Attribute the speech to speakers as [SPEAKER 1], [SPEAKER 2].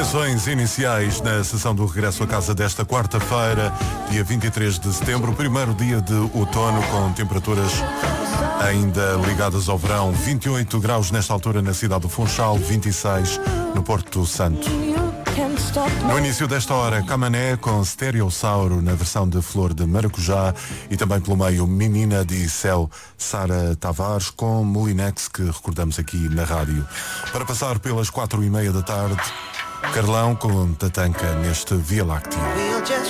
[SPEAKER 1] Menções iniciais na sessão do regresso a casa desta quarta-feira, dia 23 de setembro, primeiro dia de outono, com temperaturas ainda ligadas ao verão. 28 graus nesta altura na cidade do Funchal, 26 no Porto Santo. No início desta hora, Camané com Stereossauro na versão de Flor de Maracujá, e também pelo meio Menina de Céu, Sara Tavares com Molinex, que recordamos aqui na rádio. Para passar pelas 4:30 da tarde, Carlão com Tatanka neste Via Láctea.